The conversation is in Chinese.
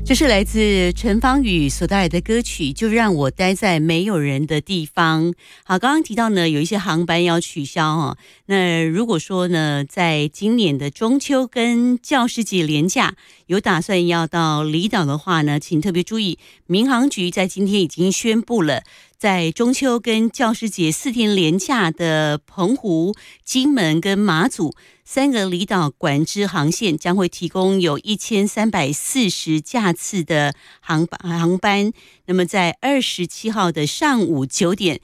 这是来自陈芳语所带来的歌曲，就让我待在没有人的地方。好，刚刚提到呢，有一些航班要取消哦。那如果说呢，在今年的中秋跟教师节连假有打算要到离岛的话呢，请特别注意，民航局在今天已经宣布了，在中秋跟教师节4天连假的澎湖、金门跟马祖3个离岛管制航线将会提供有1340架次的航班。那么在27号的上午9点